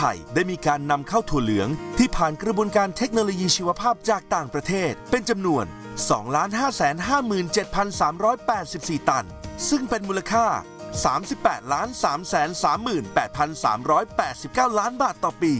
ไทยได้มีการนำเข้าถั่วเหลืองที่ผ่านกระบวนการเทคโนโลยีชีวภาพจากต่างประเทศเป็นจำนวน 2,557,384 ตันซึ่งเป็นมูลค่า 38,338,389 ล้านบาทต่อปี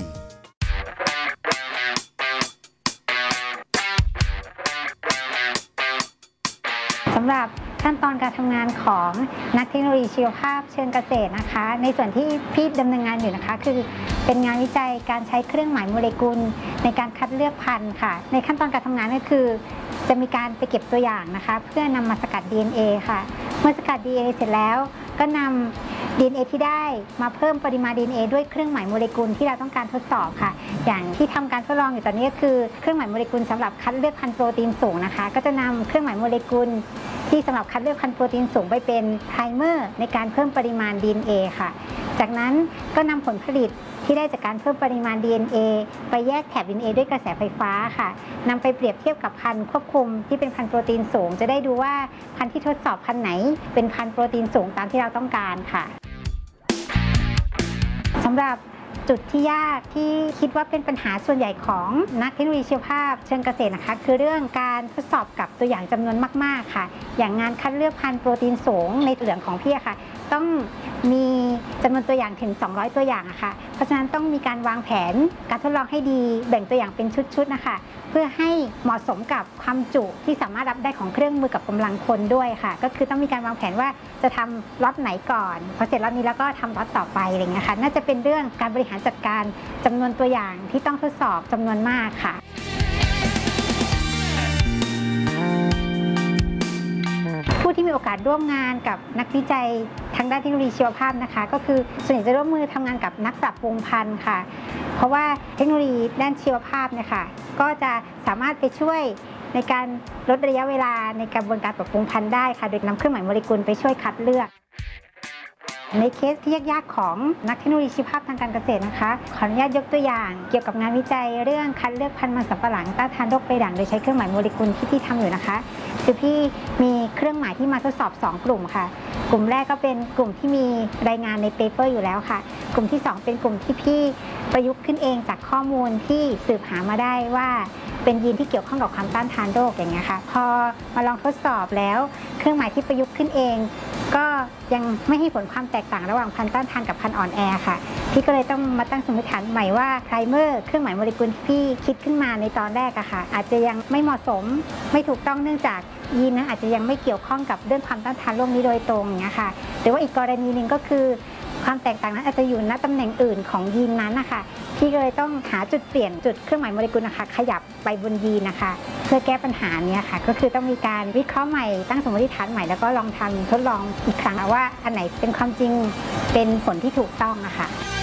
สำหรับขั้นตอนการทำงานของนักเทคโนโลยีชีวภาพเชิงเกษตรนะคะในส่วนที่พี่ดำเนินงานอยู่นะคะคือเป็นงานวิจัยการใช้เครื่องหมายโมเลกุลในการคัดเลือกพันธุ์ค่ะในขั้นตอนการทำงานก็คือจะมีการไปเก็บตัวอย่างนะคะเพื่อนำมาสกัด DNA ค่ะเมื่อสกัด DNA เสร็จแล้วก็นำ DNA ที่ได้มาเพิ่มปริมาณ DNA ด้วยเครื่องหมายโมเลกุลที่เราต้องการทดสอบค่ะอย่างที่ทำการทดลองอยู่ตอนนี้ก็คือเครื่องหมายโมเลกุลสำหรับคัดเลือกพันธุ์โปรตีนสูงนะคะก็จะนำเครื่องหมายโมเลกุลที่สำหรับคัดเลือกพันธุ์โปรตีนสูงไปเป็นไพรเมอร์ในการเพิ่มปริมาณ DNA ค่ะจากนั้นก็นำผลผลิตที่ได้จากการเพิ่มปริมาณ DNA ไปแยกแถบ DNA ด้วยกระแสไฟฟ้าค่ะนำไปเปรียบเทียบกับพันธุ์ควบคุมที่เป็นพันธุ์โปรตีนสูงจะได้ดูว่าพันธุ์ที่ทดสอบพันธุ์ไหนเป็นพันธุ์โปรตีนสูงตามที่เราต้องการค่ะสำหรับจุดที่ยากที่คิดว่าเป็นปัญหาส่วนใหญ่ของนักเทคโนโลยีชีวภาพเชิงเกษตรนะคะคือเรื่องการทดสอบกับตัวอย่างจำนวนมากๆค่ะอย่างงานคัดเลือกพันธุ์โปรตีนสูงในเหลืองของพี่ค่ะต้องมีจำนวนตัวอย่างถึง200ตัวอย่างค่ะเพราะฉะนั้นต้องมีการวางแผนการทดลองให้ดีแบ่งตัวอย่างเป็นชุดๆนะคะเพื่อให้เหมาะสมกับความจุที่สามารถรับได้ของเครื่องมือกับกำลังคนด้วยค่ะก็คือต้องมีการวางแผนว่าจะทำล็อตไหนก่อนพอเสร็จล็อตนี้แล้วก็ทำล็อตต่อไปอะไรอย่างเงี้ยค่ะน่าจะเป็นเรื่องการบริหารจัดการจำนวนตัวอย่างที่ต้องทดสอบจำนวนมากค่ะผู้ที่มีโอกาสร่วมงานกับนักวิจัยทางด้านเทคโนโลยีชีวภาพนะคะก็คือส่วนใหญ่จะร่วมมือทำงานกับนักปรับปรุงพันธุ์ค่ะเพราะว่าเทคโนโลยีด้านชีวภาพเนี่ยค่ะก็จะสามารถไปช่วยในการลดระยะเวลาในกระบวนการปรับปรุงพันธุ์ได้ค่ะโดยนำเครื่องหมายโมเลกุลไปช่วยคัดเลือกในเคสที่ยากๆของนักเทคโนโลยีชีวภาพทางการเกษตรนะคะขออนุญาตยกตัวอย่างเกี่ยวกับงานวิจัยเรื่องคัดเลือกพันธุ์มันสำปะหลังต้านทานโรคใบด่างโดยใช้เครื่องหมายโมเลกุลที่พี่ทำอยู่นะคะคือพี่มีเครื่องหมายที่มาทดสอบ2กลุ่มค่ะกลุ่มแรกก็เป็นกลุ่มที่มีรายงานในเปเปอร์อยู่แล้วค่ะกลุ่มที่2เป็นกลุ่มที่พี่ประยุกต์ขึ้นเองจากข้อมูลที่สืบหามาได้ว่าเป็นยีนที่เกี่ยวข้องกับความต้านทานโรคอย่างเงี้ยค่ะพอมาลองทดสอบแล้วเครื่องหมายที่ประยุกต์ขึ้นเองก็ยังไม่ให้ผลความแตกต่างระหว่างพันธุ์ต้านทานกับพันธุ์อ่อนแอค่ะพี่ก็เลยต้องมาตั้งสมมติฐานใหม่ว่าไพรเมอร์เครื่องหมายโมเลกุลที่พี่คิดขึ้นมาในตอนแรกอะค่ะอาจจะยังไม่เหมาะสมไม่ถูกต้องเนื่องจากยีนนั้นอาจจะยังไม่เกี่ยวข้องกับเรื่องความต้านทานโรคนี้โดยตรงอย่างเงี้ยค่ะหรือว่าอีกกรณีหนึ่งก็คือความแตกต่างนั้นอาจจะอยู่ณตำแหน่งอื่นของยีนนั้นนะคะพี่ก็เลยต้องหาจุดเปลี่ยนจุดเครื่องหมายโมเลกุลนะคะขยับไปบนยีนนะคะเพื่อแก้ปัญหานี้ค่ะก็คือต้องมีการวิเคราะห์ใหม่ตั้งสมมติฐานใหม่แล้วก็ลองทำทดลองอีกครั้งว่าอันไหนเป็นความจริงเป็นผลที่ถูกต้องนะคะ